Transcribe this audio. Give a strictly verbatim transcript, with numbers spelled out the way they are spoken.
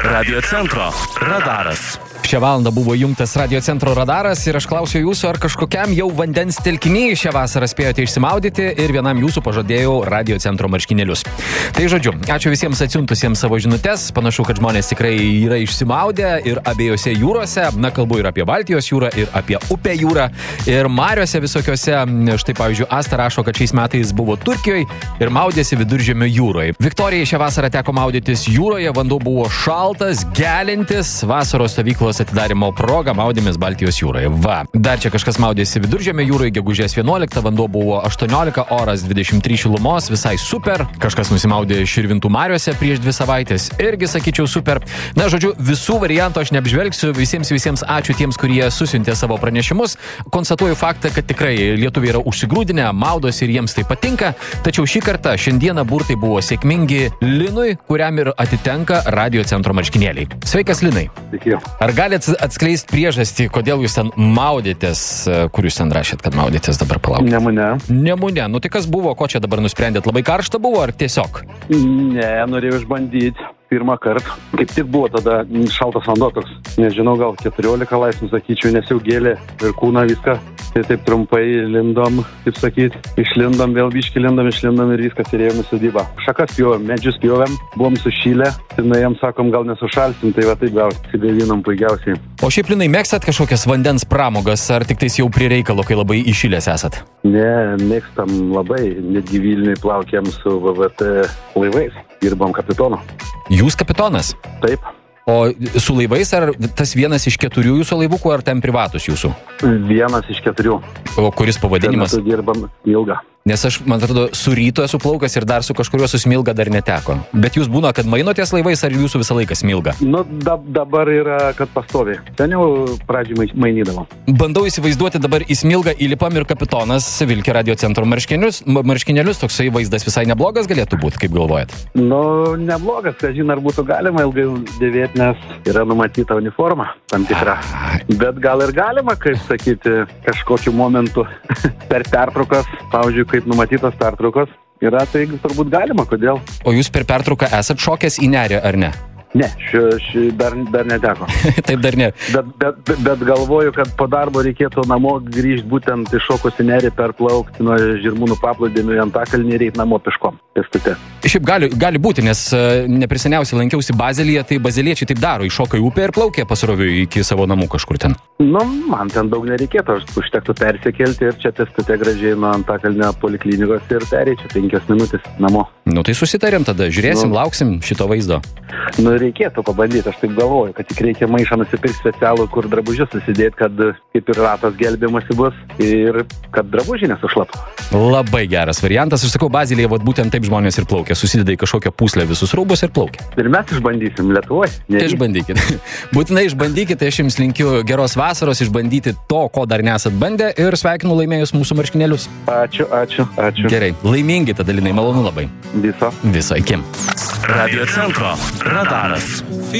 Radio centro radaras. Šią valandą buvo jungtas Radio centro radaras ir aš klausiu jūsų, ar kažkokiam jau vandens telkiny šią vasarą spėjote išsimaudyti ir vienam jūsų pažadėjau Radio centro marškinėlius. Tai žodžiu, ačiū visiems atsiuntusiems savo žinutes. Panašu, kad žmonės tikrai yra išsimaudę ir abiejose jūrose. Na, kalbu ir apie Baltijos jūrą, ir apie upę jūrą, ir mariose visokiose. Štai, pavyzdžiui, Asta rašo, kad šiais metais buvo Turkijoje ir maudėsi Viduržemio jūroje. Viktorijai šią vasarą teko maudytis jūroje, vanduo buvo šaltas, gelintis, vasaros stovyklos atidarimo proga maudėmės Baltijos jūroje. Va, dar čia kažkas maudėsi Viduržemio jūroje, gegužės vienuoliktą, vanduo buvo aštuoniolika, oras dvidešimt trys šilumos, visai super. Kažkas nusimaudė Širvintų mariose prieš dvi savaitės, irgi sakyčiau super. Na, žodžiu, visų variantų aš neapžvelgsiu, visiems visiems ačiū tiems, kurie susiuntė savo pranešimus. Konstatuoju faktą, kad tikrai lietuviai yra užsigrūdinę, maudosi ir jiems tai patinka, tačiau šį kartą šiandieną burtai buvo sėkmingi Linui, kuriam ir atitenka Radio centro marškinėliai. Sveikas, Linai. Sveiki. Ar galit atskleisti priežastį, kodėl jūs ten maudėtės, kur jūs ten rašėt, kad maudėtės dabar palaukti? Nemune. Nemune. Nu tai kas buvo, ko čia dabar nusprendėt? Labai karšta buvo ar tiesiog? Ne, norėjau išbandyti pirmą kartą. Kaip tik buvo tada šaltas vanduo toks, nežinau, gal keturiolika laipsnių, sakyčiau, nes jau gėlė ir kūną viską. Tai taip trumpai lindom, kaip sakyt, išlindom, vėl biškį lindom, išlindom ir viskas ir ėjom į sodybą. Šakas pjovėm, medžius pjovėm, buvom sušylę, ir nuėjom, sakom, gal nesušalsim, tai va taip gal atsigavinom puikiausiai. O šiaip, Linai, mėgstat kažkokias vandens pramogas, ar tik tais jau prie reikalo, kai labai įšilęs esat? Ne, mėgstam labai, netgi Vilniui plaukėm su V V T laivais, dirbom kapitonu. Jūs kapitonas? Taip. O su laivais, ar tas vienas iš keturių jūsų laivukų, ar ten privatus jūsų? Vienas iš keturių. O kuris pavadinimas? Ten dirbam Smilga. Nes aš, man atrodo, su Rytu esu plaukas ir dar su kažkuriuo su Smilga dar neteko. Bet jūs būna, kad mainotės laivais, ar jūsų visą laiką Smilga? Nu, da, dabar yra, kad pastoviai. Ten jau pradžiai mainydavom. Bandau įsivaizduoti, dabar į Smilgą įlipam ir kapitonas vilki Radio centro marškinėlius. Marškinėlius, toksai vaizdas visai neblogas galėtų būti, kaip galvojat? Nu, neblogas, kažin ar būtų galima ilgai dėvėti, nes yra numatyta uniforma tam tikra. Bet gal ir galima, kaip sakyti, kažkokiu momentu per pertraukas, pavyzdžiui, kaip numatytas pertraukos, yra, tai turbūt galima, kodėl. O jūs per pertrauką esat šokęs į nerį, ar ne? Ne, ši, ši dar, dar neteko. Taip dar ne. Bet, bet, bet galvoju, kad po darbo reikėtų namo grįžti būtent iššokus į nerį, perplaukti nuo Žirmūnų paplūdimio į Antakalnį ir eiti namo peškom. Pėstute. Šiaip gali, gali būti, nes nepriseniausiai lankiausi Bazelyje, tai bazeliečiai taip daro, iššoka į upę ir plaukia pasroviui iki savo namų kažkur ten. Nu, man ten daug nereikėtų, aš užtektų persikelti ir čia pėstute gražiai nuo Antakalnio poliklinikos ir pereiti penkias minutės namo. Nu tai susitarėm tada, žiūrėsim, nu, lauksim šito vaizdo. Nu, reikėtų pabandyti, aš taip galvoju, kad tik reikia maišą nusipirkti specialų, kur drabužius susidėti, kad kaip ir ratas gelbėjimasi bus ir kad drabužiai nesušlaptų. Labai geras variantas, aš sakau, Bazelyje, vat būtent taip žmonės ir plaukia, susideda į kažkokią puslę visus rūbus ir plaukia. Ir mes išbandysim Lietuvoje. Išbandykit. Būtinai išbandykit, tai aš jums linkiu geros vasaros, išbandyti to, ko dar nesat bandę ir sveikinu laimėjus mūsų marškinėlius. Ačiū, ačiū, ačiū. Gerai, laimingi tada, Linai, malonu labai. Viso. Viso, iki. Radio centro radaras.